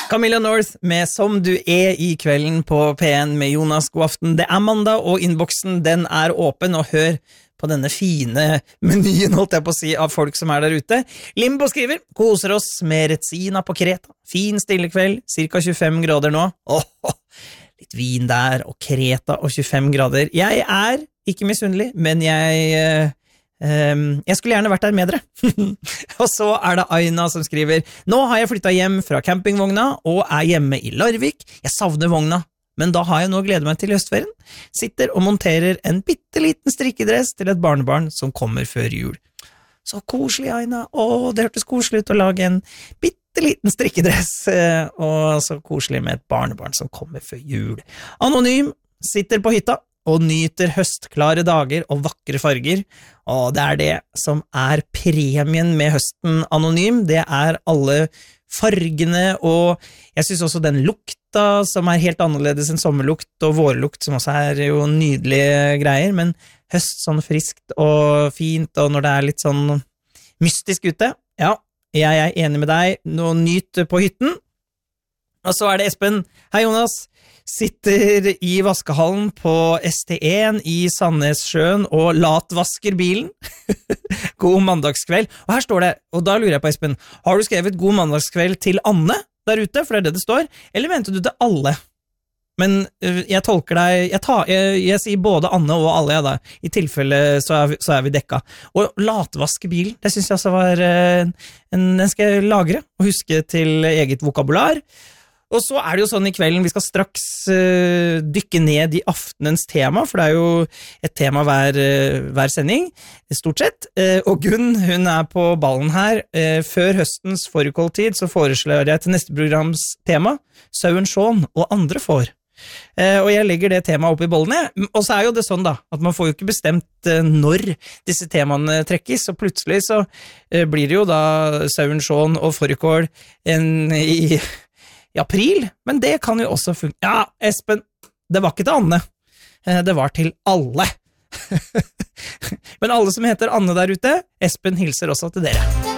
Camilla North med Som du I kvelden på P1 med Jonas. God aften, det mandag, og innboksen den åpen, og hør på denne fine menyen, holdt jeg på å si, av folk som der ute. Limbo skriver, koser oss med Retsina på Kreta. Fin stille kveld, cirka 25 grader nå. Litt vin der, og Kreta og 25 grader. Jeg ikke misunnelig, men jeg skulle gjerne vært der med dere. Og så det Aina som skriver, nå har jeg flyttet hjem fra campingvogna og hjemme I Larvik. Jeg savner vogna, men da har jeg nå gledet meg til høstferien. Sitter og monterer en bitteliten strikkedress til et barnebarn som kommer før jul. Så koselig, Aina. Det hørtes koselig ut å lage en bitteliten strikkedress, og så koselig med et barnebarn som kommer før jul. Anonym sitter på hytta og nyter høstklare dager og vakre farger, og det det som premien med høsten Anonym, det alle fargene, og jeg synes også den lukta som helt annerledes enn sommerlukt og vårlukt, som også jo nydelige greier, men høst sånn friskt og fint, og når det litt sånn mystisk ute, ja, jeg enig med deg, nå nyt på hytten. Og så det Espen, hei Jonas, sitter I vaskehallen på ST1 I Sandnessjøen og latvasker bilen. God mandagskveld. Og her står det, og da lurer jeg på Espen, har du skrevet god mandagskveld til Anne der ute, for det det står, eller mente du til alle? Men jeg tolker deg, jeg sier både Anne og alle, da. I tilfelle så vi dekka. Og latvaske bilen, det synes jeg også var, den skal jeg lagre og huske til eget vokabular. Og så det jo sånn I kvelden, vi skal straks dykke ned I aftenens tema, for det jo et tema hver sending, stort sett. Og Gunn, hun på ballen her. Før høstens forkoltid så foreslår jeg til neste programs tema, Sauen Sjån og andre får. Og jeg legger det temaet opp I bollene, og så jo det sånn da, at man får jo ikke bestemt når disse temaene trekkes, og plutselig så blir det jo da Sauen Sjån og forkål I april, men det kan jo også funke. Ja, Espen, det var ikke til Anne. Det var til alle. Men alle som heter Anne der ute, Espen hilser også til dere.